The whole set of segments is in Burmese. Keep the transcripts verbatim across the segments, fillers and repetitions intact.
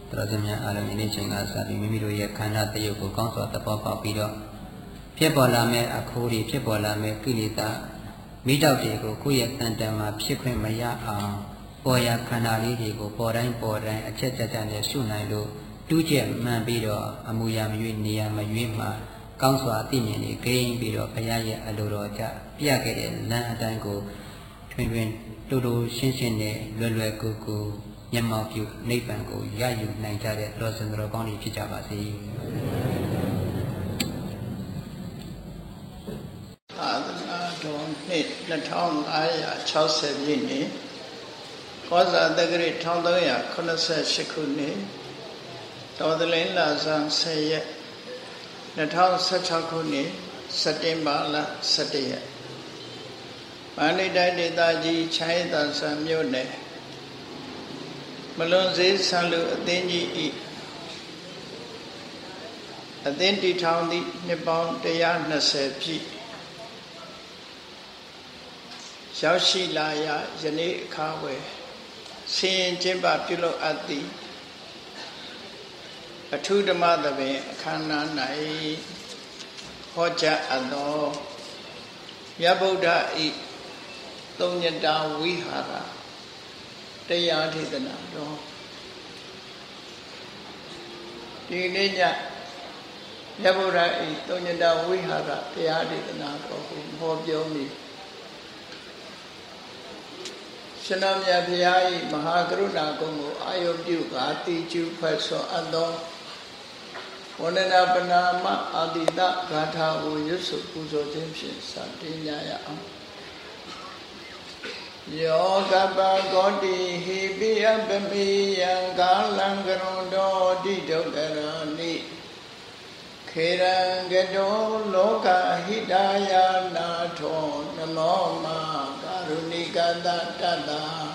တော်စမြအားလုံးဒီနေ့ချိန်ကစပြီးမိမိတို့ရဲ့ခန္ဓာတရုပ်ကိုကောင်းစွာသဘောပေါက်ပြီးတော့ဖြစ်ပေါ်လာမဲ့အခုတွေဖြစ်ပေါ်လာမဲ့ကိလေသာမိတောက်တွေကိုကိုယ့်ရဲ့တန်တန်မှာဖြစ်ခွင့်မရအောင်ပေါ်ရခန္ဓာလေးတွေကိုပေါ်တိုင်းပေါ်တိုင်းအချက်ကြကြနဲ့ရှုနိုင်လို့တူးကျက်မှန်ပြီးတော့အမူအရာမရွေးနေရာမရွေးမှာကောင်းစွာအသိဉာဏ်တွေဂိမ်းပြီးတော့ဘုရားရဲ့အလိုတော်ကြပြခဲ့တဲ့လမ်းအတိုင်းကိုထွင်ထွင်တူတူရှင်းရှင်းနဲ့လွယ်လွယ်ကူကူမျက်မှောက်ပြုနိဗ္ဗာန်ကိုရယူနိုင်ကြတဲ့တော်စင်တော်ကောင်းတွေဖြစ်ကြပါစေအာသနာတော်နှစ်နှစ်ထောင်ငါးရာခြောက်ဆယ်ပြည့်နှစ်ကောဇာတက္ကရာတစ်သုံးရာခုနှစ်ဆယ်ရှစ်ခုနှစ်တော်သလင်းလဆန်းဆယ်ရက်နှစ်ထောင်ဆယ်ခြောက်ခုနှစ်စက်တင်ဘာလဆယ်တစ်ရက်မန္တလေးတိုင်းဒေသကြီးချိုင်းသာဆန်မြို့နယ်မလွန်စေးဆန်လူအသင်းကြီးဤအသင်းတီထောင်သည့်နှစ်ပေါင်းတစ်ရာနှစ်ဆယ်ပြည့်ရောက်ရှိလာရာယနေ့အခါဝယ်ဆင်းရင်ကျင့်ပပြုလုပ်အပ်သည်အထုဓမ္မသဘင်အခမ်းအနား၌ဟောကြားအပ်သောမြတ်ဗုဒ္ဓဤသုံးညတာဝိဟာရတရားဒေသနာတော်ဒီနေ့ညမြတ်ဗုဒ္ဓဤသုံးညတာဝိဟာရတရားဒေသနာတော်ကိုဟောပြောမည်ရှင်တော်မြတ်ဘုရား၏မဟာကရုဏာကုံကိုအာယုပြုကာတိကျူဖွဲ့ဆိုအပ်သောဝန္ဒနာပနာမအာတိတဂါထာကိုရွတ်ဆိုပူဇော်ခြင်းဖြင့်စတင်ကြရအောင်ယောကပကောတိဟိပိယပမိယံကာလံကရုံတော်တိဒုက္ခရဏိခေရံကတောလောကဟိတယာနာထောနမောမကာရုဏိကတတတ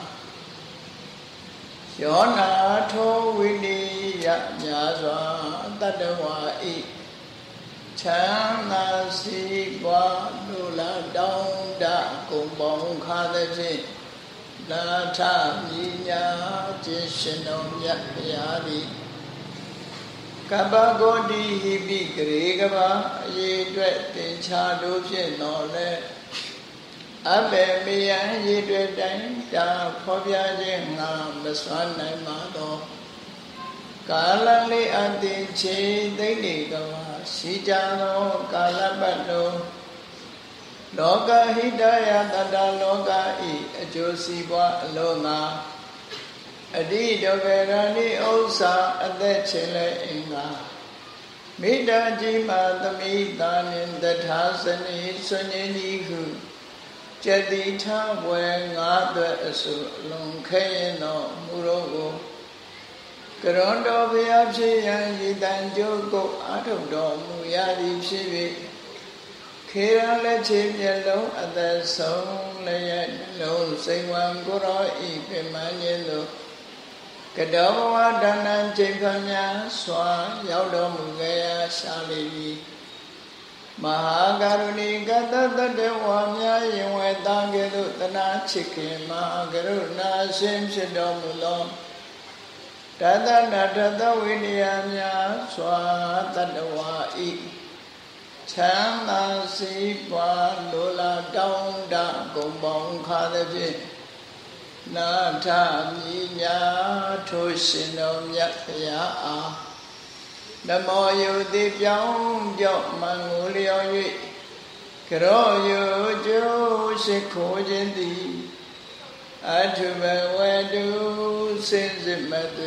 ယောနာထောဝိနိယမြာစွာတတဝါဤချမ်းသာစီးပွားလူလာတောင်းတကုံပေါင်းခါသည်ဖြင့်လာထမြညာခြင်းရှင်တော်မြတ်ဘုရားသည်ကပ္ပဂေါတိဟိပိဂရေကဘာအရေးအတွက်တင်ချတို့ဖြင့်တော်လဲအဘေမေယံရေတွေ့တိုင်းတာဖော်ပြခြင်းငါမစွမ်းနိုင်ပါသောကာလလေးအတိချေသိမ့်နေကဘာရှိကြသောကာလပတ်လုံးလောကဟိတယတတလောကဤအကျိုးစီးပွားအလုံးငါအတိဒုက္ခရဏိဥစ္စာအသက်ချေလဲအင်္ဂါမိတ္တကြီးမာသမိတာနှင့်တထာစနိဆွညင်းကြီးဟုကျတိထဝေငါးသွဲအစုလွန်ခဲရင်တော်မူတော်ကိုကရွန်တော်ဘုရားဖြစ်ရန်ရည်တန်ကြိုးကိုအာထုတော်မူရသည်ဖြစ်၍ခေရလက်ချေမျက်လုံးအသက်ဆုံးလည်းလုံးစိန်ဝံကိုရောဤပြမန်းခြင်းတို့ကတောဘဝဒါနံချိန်ဖန်များစွာရောက်တော်မူခဲ့ရာရှာလိပြီမဟာကရုဏီကတတတဝါများရင်ဝဲသားကဲ့သို့တနာချစ်ခင်မဟာကရုဏာရှင်ဖြစ်တော်မူသောတသနာတသဝိနည်းများစွာတတဝါဤချမ်းသာစီးပွားလိုလားတောင်းတဂုံပေါင်းခါသည်ဖြင့်နာထမြညာထိုရှင်တော်မြတ်ဘုရားအားနမောယုတိပြောင်းပြော့မံကိုလျော်၍ကရောယုကျိုးရှိခိုးခြင်းသည်အထုဘဝတုစင်စစ်မသွ